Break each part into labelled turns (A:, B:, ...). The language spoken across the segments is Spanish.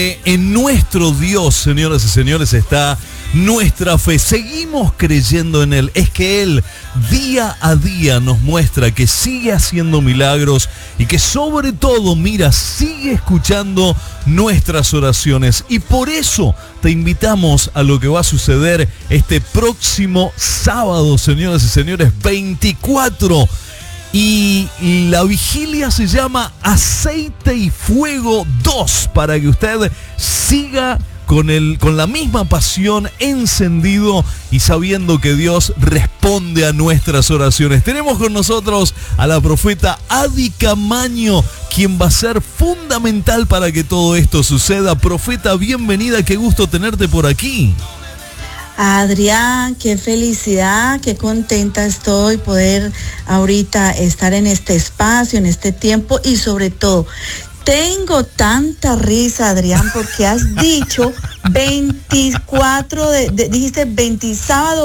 A: En nuestro Dios, señoras y señores, está nuestra fe. Seguimos creyendo en Él. Es que Él día a día nos muestra que sigue haciendo milagros y que sobre todo, mira, sigue escuchando nuestras oraciones. Y por eso te invitamos a lo que va a suceder este próximo sábado, señoras y señores, 24. Y la vigilia se llama Aceite y Fuego 2, para que usted siga con la misma pasión, encendido y sabiendo que Dios responde a nuestras oraciones. Tenemos con nosotros a la profeta Adi Camaño, quien va a ser fundamental para que todo esto suceda. Profeta, bienvenida, qué gusto tenerte por aquí.
B: Adrián, qué felicidad, qué contenta estoy poder ahorita estar en este espacio, en este tiempo, y sobre todo tengo tanta risa, Adrián, porque has dicho 24 dijiste 20 sábado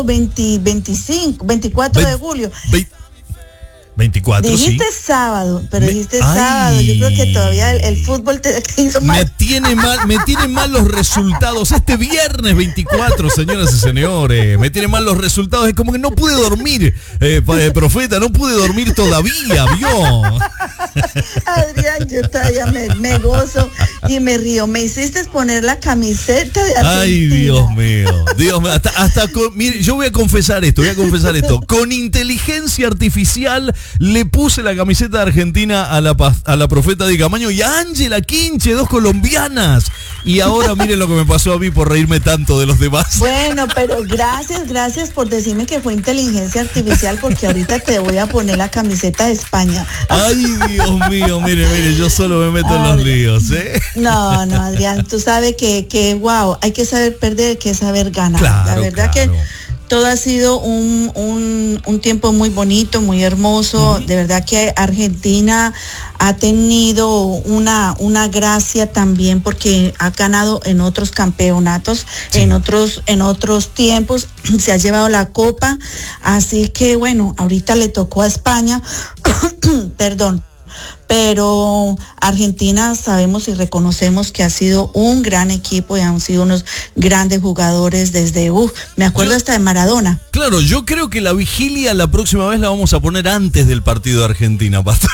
B: 24 de julio.
A: 24,
B: dijiste
A: sí.
B: Sábado, pero dijiste sábado. Yo creo que todavía el fútbol te hizo mal.
A: Me tienen mal los resultados. Este viernes 24, señoras y señores, me tienen mal los resultados. Es como que no pude dormir, profeta, no pude dormir todavía, ¿vio?
B: Adrián, yo todavía me gozo y me río. Me hiciste poner la camiseta de Argentina.
A: Ay, Dios mío. Mire, yo voy a confesar esto. Con inteligencia artificial le puse la camiseta de Argentina a la profeta Adi Camaño y a Ángela Quinche, dos colombianas. Y ahora miren lo que me pasó a mí por reírme tanto de los demás.
B: Bueno, pero gracias por decirme que fue inteligencia artificial, porque ahorita te voy a poner la camiseta de España.
A: Ay, Dios mío, mire, yo solo me meto en los líos, ¿eh?
B: No, Adrián, tú sabes que wow, hay que saber perder, hay que saber ganar.
A: Claro,
B: la verdad que todo ha sido un tiempo muy bonito, muy hermoso. De verdad que Argentina ha tenido una gracia también, porque ha ganado en otros campeonatos, sí, en otros tiempos, se ha llevado la copa. Así que bueno, ahorita le tocó a España, perdón. Pero Argentina sabemos y reconocemos que ha sido un gran equipo y han sido unos grandes jugadores desde, me acuerdo hasta de Maradona.
A: Claro, yo creo que la vigilia la próxima vez la vamos a poner antes del partido de Argentina, pastor.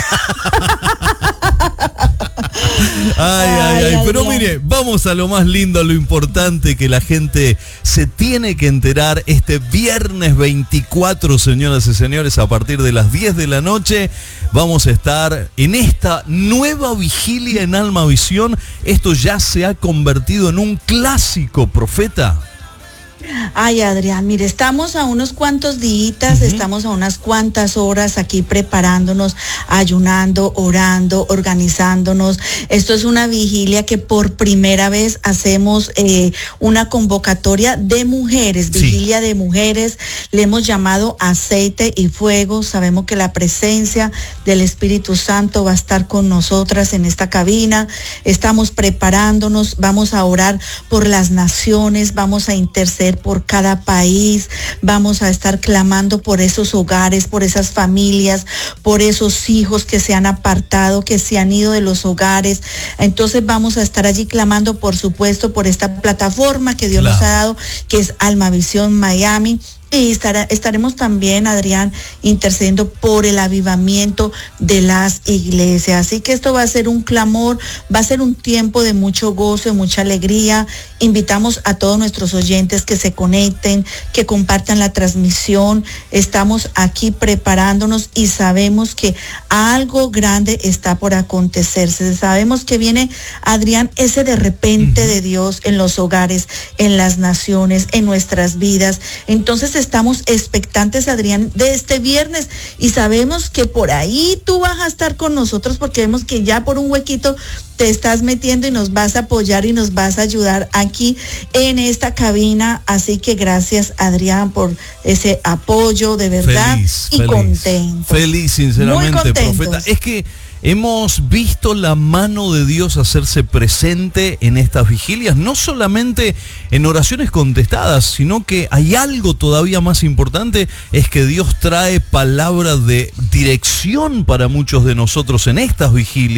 A: Ay, pero mire, vamos a lo más lindo, a lo importante, que la gente se tiene que enterar. Este viernes 24, señoras y señores, a partir de las 10 de la noche, vamos a estar en esta nueva vigilia en Alma Visión. Esto ya se ha convertido en un clásico, profeta.
B: Ay, Adrián, mire, estamos a unos cuantos días, estamos a unas cuantas horas aquí preparándonos, ayunando, orando, organizándonos. Esto es una vigilia que por primera vez hacemos una convocatoria de mujeres, vigilia de mujeres. Le hemos llamado Aceite y Fuego. Sabemos que la presencia del Espíritu Santo va a estar con nosotras en esta cabina. Estamos preparándonos, vamos a orar por las naciones, vamos a interceder por cada país, vamos a estar clamando por esos hogares, por esas familias, por esos hijos que se han apartado, que se han ido de los hogares. Entonces vamos a estar allí clamando, por supuesto, por esta plataforma que Dios nos ha dado, que es Alma Visión Miami. Y estaremos también, Adrián, intercediendo por el avivamiento de las iglesias. Así que esto va a ser un clamor, va a ser un tiempo de mucho gozo, de mucha alegría. Invitamos a todos nuestros oyentes que se conecten, que compartan la transmisión. Estamos aquí preparándonos y sabemos que algo grande está por acontecerse. Sabemos que viene, Adrián, ese de repente de Dios en los hogares, en las naciones, en nuestras vidas. Entonces estamos expectantes, Adrián, de este viernes, y sabemos que por ahí tú vas a estar con nosotros, porque vemos que ya por un huequito te estás metiendo y nos vas a apoyar y nos vas a ayudar aquí en esta cabina. Así que gracias, Adrián, por ese apoyo, de verdad. Feliz. Contento.
A: Feliz, sinceramente, profeta. Es que hemos visto la mano de Dios hacerse presente en estas vigilias, no solamente en oraciones contestadas, sino que hay algo todavía más importante, es que Dios trae palabras de dirección para muchos de nosotros en estas vigilias.